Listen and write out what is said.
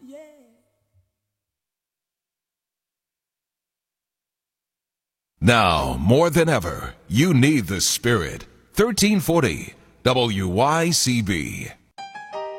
Now, more than ever, you need the Spirit. 1340 WYCB.